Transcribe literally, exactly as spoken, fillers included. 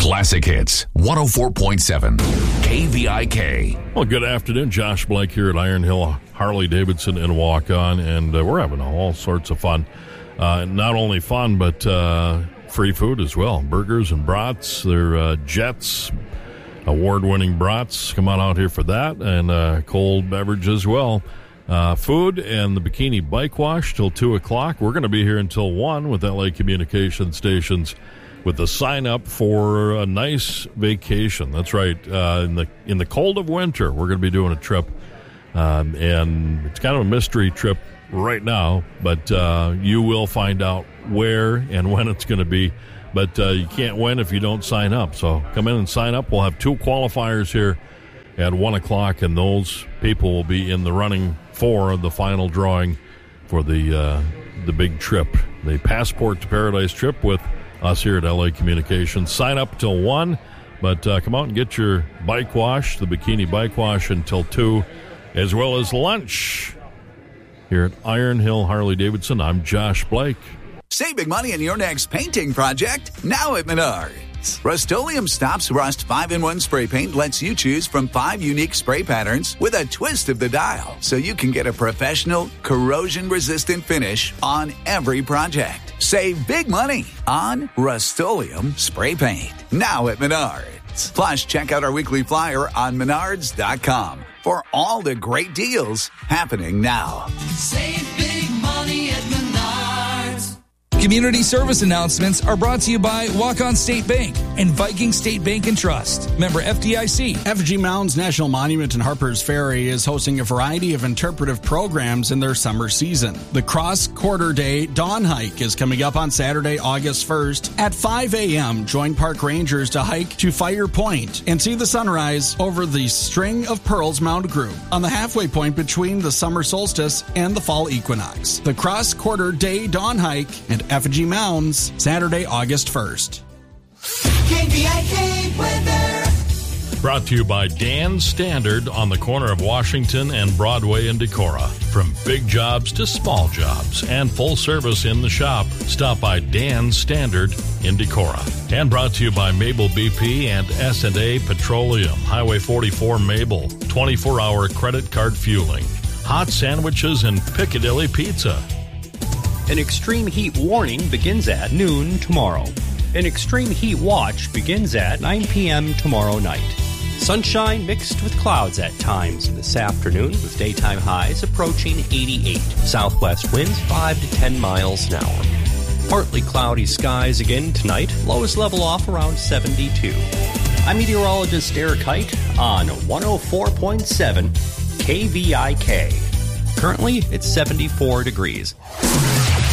Classic Hits, one oh four point seven, K V I K. Well, good afternoon. Josh Blake here at Iron Hill Harley-Davidson in Walk-On, and uh, we're having all sorts of fun. Uh, not only fun, but uh, free food as well. Burgers and brats. They're uh, Jets, award-winning brats. Come on out here for that, and uh, cold beverage as well. Uh, food and the Bikini Bike Wash till two o'clock. We're going to be here until one with L A Communication Stations with the sign up for a nice vacation. That's right. Uh, in the in the cold of winter, we're going to be doing a trip, um, and it's kind of a mystery trip right now, but uh, you will find out where and when it's going to be. But uh, you can't win if you don't sign up. So come in and sign up. We'll have two qualifiers here at one o'clock, and those people will be in the running for the final drawing for the uh, the big trip, the Passport to Paradise trip with us here at L A Communications. Sign up till one, but uh, come out and get your bike wash, the Bikini Bike Wash, until two, as well as lunch here at Iron Hill Harley-Davidson. I'm Josh Blake. Save big money on your next painting project now at Menards. Rust-Oleum Stops Rust five in one Spray Paint lets you choose from five unique spray patterns with a twist of the dial, so you can get a professional, corrosion-resistant finish on every project. Save big money on Rust-Oleum Spray Paint now at Menards. Plus, check out our weekly flyer on menards dot com for all the great deals happening now. Save big money at Menards. Community service announcements are brought to you by Walk-On State Bank and Viking State Bank and Trust. Member F D I C. Effigy Mounds National Monument in Harpers Ferry is hosting a variety of interpretive programs in their summer season. The Cross Quarter Day Dawn Hike is coming up on Saturday, August first. At five a.m., join park rangers to hike to Fire Point and see the sunrise over the String of Pearls Mound Group on the halfway point between the summer solstice and the fall equinox. The Cross Quarter Day Dawn Hike and Effigy Mounds, Saturday, August first. K V I K weather. Brought to you by Dan Standard on the corner of Washington and Broadway in Decorah. From big jobs to small jobs and full service in the shop, stop by Dan Standard in Decorah. And brought to you by Mabel B P and S and A Petroleum, Highway forty-four Mabel, twenty-four hour credit card fueling, hot sandwiches and Piccadilly Pizza. An extreme heat warning begins at noon tomorrow. An extreme heat watch begins at nine p.m. tomorrow night. Sunshine mixed with clouds at times this afternoon, with daytime highs approaching eighty-eight. Southwest winds five to ten miles an hour. Partly cloudy skies again tonight. Lowest level off around seventy-two. I'm meteorologist Eric Height on one oh four point seven K V I K. Currently, it's seventy-four degrees.